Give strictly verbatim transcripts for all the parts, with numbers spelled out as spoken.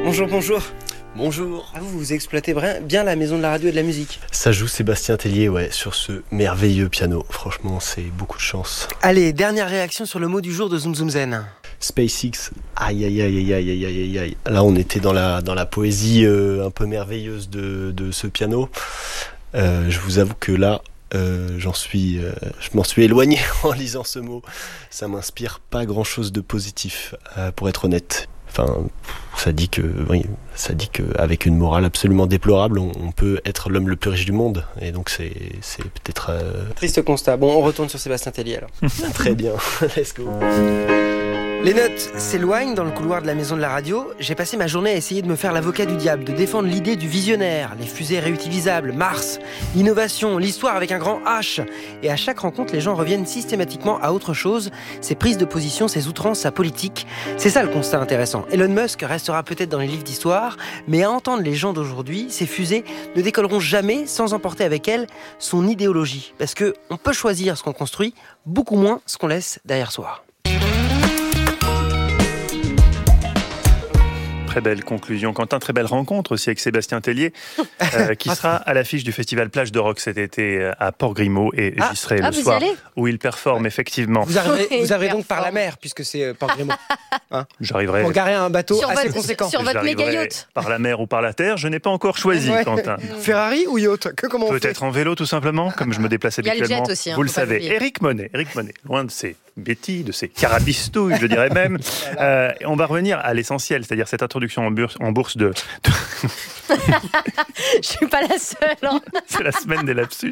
Bonjour, bonjour. Bonjour. Ah, vous, vous exploitez bien la maison de la radio et de la musique. Ça joue Sébastien Tellier, ouais, sur ce merveilleux piano. Franchement, c'est beaucoup de chance. Allez, dernière réaction sur le mot du jour de Zoom Zoom Zen. SpaceX, aïe aïe aïe aïe aïe aïe aïe aïe. Là, on était dans la, dans la poésie euh, un peu merveilleuse de, de ce piano. Euh, je vous avoue que là, euh, j'en suis, euh, je m'en suis éloigné en lisant ce mot. Ça m'inspire pas grand-chose de positif, euh, pour être honnête. Enfin, ça dit que, oui, ça dit que avec une morale absolument déplorable, on, on peut être l'homme le plus riche du monde. Et donc c'est, c'est peut-être. Euh... Triste constat. Bon, on retourne sur Sébastien Tellier alors. Très bien. Let's go. Les notes s'éloignent dans le couloir de la maison de la radio. J'ai passé ma journée à essayer de me faire l'avocat du diable, de défendre l'idée du visionnaire, les fusées réutilisables, Mars, l'innovation, l'histoire avec un grand H. Et à chaque rencontre, les gens reviennent systématiquement à autre chose, ses prises de position, ses outrances, sa politique. C'est ça le constat intéressant. Elon Musk restera peut-être dans les livres d'histoire, mais à entendre les gens d'aujourd'hui, ces fusées ne décolleront jamais sans emporter avec elles son idéologie. Parce que on peut choisir ce qu'on construit, beaucoup moins ce qu'on laisse derrière soi. Très belle conclusion, Quentin. Très belle rencontre aussi avec Sébastien Tellier, euh, qui sera à l'affiche du festival Plage de Rock cet été à Port-Grimaud. Et ah, j'y serai ah, le soir où il performe, ouais. effectivement. Vous arriverez, vous arriverez donc par la mer, puisque c'est Port-Grimaud. Hein J'arriverai. Pour garer un bateau sur assez votre, conséquent. Sur votre méga yacht. Par la mer ou par la terre, je n'ai pas encore choisi, ouais. Quentin. Ferrari ou yacht? Que, comment on Peut-être fait en vélo, tout simplement, comme je me déplace habituellement. Il y a le jet aussi, hein, vous le savez. Éric Monet, Éric Monet, loin de ses bêtises, de ses carabistouilles, je dirais même. Euh, on va revenir à l'essentiel, c'est-à-dire cette introduction en bourse, en bourse de... de... Je suis pas la seule. Hein. C'est la semaine des lapsus.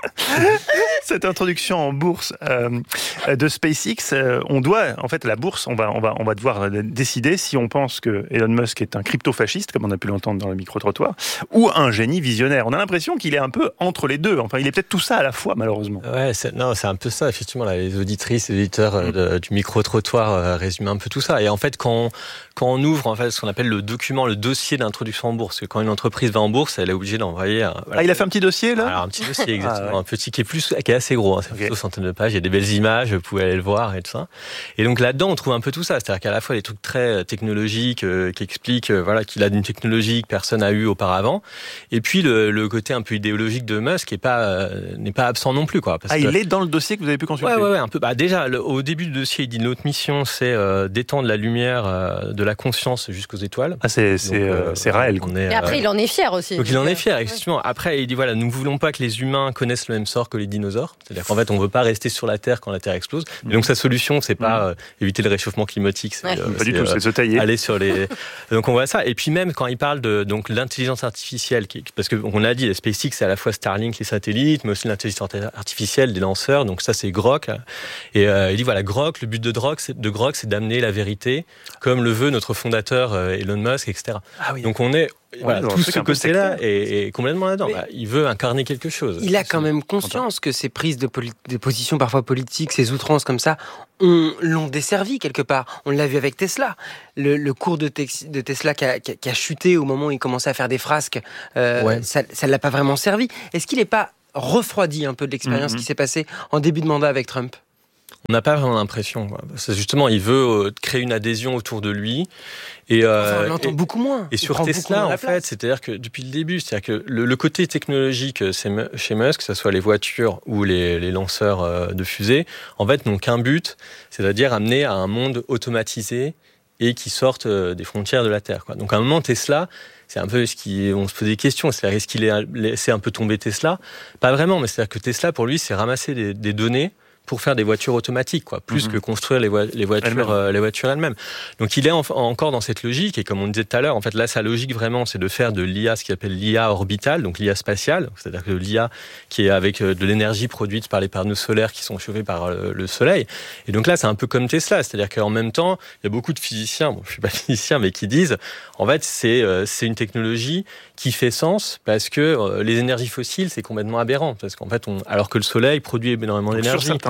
Cette introduction en bourse euh, de SpaceX, euh, on doit, en fait, la bourse, on va, on va, on va devoir décider si on pense que Elon Musk est un crypto-fasciste, comme on a pu l'entendre dans le micro-trottoir, ou un génie visionnaire. On a l'impression qu'il est un peu entre les deux. Enfin, il est peut-être tout ça à la fois, malheureusement. Ouais, c'est, non, c'est un peu ça, effectivement. Là, les auditrices et auditeurs euh, de, du micro-trottoir euh, résument un peu tout ça. Et en fait, quand on, quand on ouvre en fait, ce qu'on appelle le document, le dossier d'introduction en bourse, que quand une entreprise va en bourse, elle est obligée d'envoyer. Un, voilà. Ah, il a fait un petit dossier là. Alors un petit dossier exactement, ah, ouais. un petit qui est plus, qui est assez gros, hein, c'est okay. plutôt centaines de pages. Il y a des belles images, vous pouvez aller le voir et tout ça. Et donc là-dedans, on trouve un peu tout ça, c'est-à-dire qu'à la fois des trucs très technologiques euh, qui expliquent, euh, voilà, qu'il a une technologie que personne n'a eu auparavant, et puis le, le côté un peu idéologique de Musk qui est pas euh, n'est pas absent non plus, quoi. Parce ah, que, il est dans le dossier que vous avez pu consulter. Ouais, ouais, ouais, un peu. Bah déjà, le, au début du dossier, il dit notre mission, c'est euh, d'étendre la lumière euh, de la conscience jusqu'aux étoiles. Ah, c'est c'est, donc, euh, c'est Raël. Et après, euh, il en est fier aussi. Donc il en est fier, effectivement. Après, il dit voilà, nous ne voulons pas que les humains connaissent le même sort que les dinosaures. C'est-à-dire qu'en fait, on ne veut pas rester sur la Terre quand la Terre explose. Et donc sa solution, c'est pas euh, éviter le réchauffement climatique. C'est, ouais. euh, pas c'est, du tout, euh, c'est se tailler. Aller sur les. Donc on voit ça. Et puis même quand il parle de donc l'intelligence artificielle, qui, parce qu'on l'a dit, la SpaceX, c'est à la fois Starlink, les satellites, mais aussi l'intelligence artificielle des lanceurs. Donc ça, c'est Grok. Et euh, il dit voilà, Grok, le but de Grok, c'est, de Grok, c'est d'amener la vérité, comme le veut notre fondateur euh, Elon Musk, et cetera. Ah oui. Donc on est Voilà, tout ce côté-là est, est complètement là-dedans. Bah, il veut incarner quelque chose. Il a quand même conscience que ces prises de, poli- de position parfois politiques, ces outrances comme ça, on, l'ont desservi quelque part. On l'a vu avec Tesla. Le, le cours de, te- de Tesla qui a, qui, a, qui a chuté au moment où il commençait à faire des frasques, euh, ouais. ça ne l'a pas vraiment servi. Est-ce qu'il n'est pas refroidi un peu de l'expérience mm-hmm. qui s'est passée en début de mandat avec Trump ? On n'a pas vraiment l'impression. Quoi. C'est justement, il veut créer une adhésion autour de lui. Et, euh, enfin, on l'entend et, beaucoup moins. Et sur Tesla, en fait, c'est-à-dire que depuis le début, c'est-à-dire que le, le côté technologique chez Musk, que ce soit les voitures ou les, les lanceurs de fusées, en fait, n'ont qu'un but, c'est-à-dire amener à un monde automatisé et qui sorte des frontières de la Terre. Quoi. Donc, à un moment, Tesla, c'est un peu ce qui, on se pose des questions. C'est-à-dire, est-ce qu'il a laissé un peu tomber Tesla ? Pas vraiment, mais c'est-à-dire que Tesla, pour lui, c'est ramasser des, des données pour faire des voitures automatiques, quoi, plus mmh. que construire les, vo- les voitures, euh, les voitures elles-mêmes. Donc il est en- encore dans cette logique, et comme on disait tout à l'heure, en fait là sa logique vraiment, c'est de faire de l'I A, ce qu'il appelle l'I A orbitale, donc l'I A spatiale, c'est-à-dire que l'I A qui est avec de l'énergie produite par les panneaux solaires qui sont chauffés par le Soleil. Et donc là c'est un peu comme Tesla, c'est-à-dire qu'en même temps il y a beaucoup de physiciens, bon je suis pas physicien, mais qui disent en fait c'est euh, c'est une technologie qui fait sens parce que euh, les énergies fossiles c'est complètement aberrant, parce qu'en fait on, alors que le Soleil produit énormément donc d'énergie. Sur certains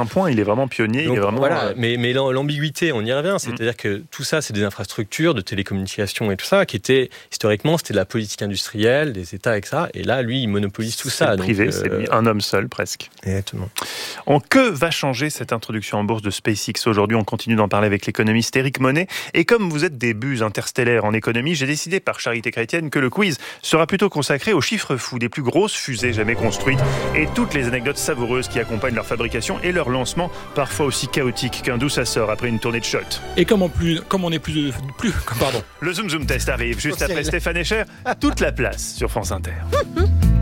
certains points, il est vraiment pionnier. Donc, il est vraiment, voilà, euh... mais, mais l'ambiguïté, on y revient. C'est-à-dire mmh. que tout ça, c'est des infrastructures de télécommunications et tout ça, qui étaient, historiquement, c'était de la politique industrielle, des États, et cetera. Et là, lui, il monopolise tout c'est ça. C'est privé, donc, c'est euh... lui, un homme seul, presque. Exactement. En que va changer cette introduction en bourse de SpaceX aujourd'hui? On continue d'en parler avec l'économiste Éric Monet. Et comme vous êtes des buses interstellaires en économie, j'ai décidé par charité chrétienne que le quiz sera plutôt consacré aux chiffres fous des plus grosses fusées jamais construites et toutes les anecdotes savoureuses qui accompagnent leur fabrication et leur lancement, parfois aussi chaotique qu'un d'où ça sort après une tournée de shot. Et comme on, plus, comme on est plus, plus... Pardon. Le Zoom Zoom Test arrive juste après Stéphane Escher. Toute la place sur France Inter.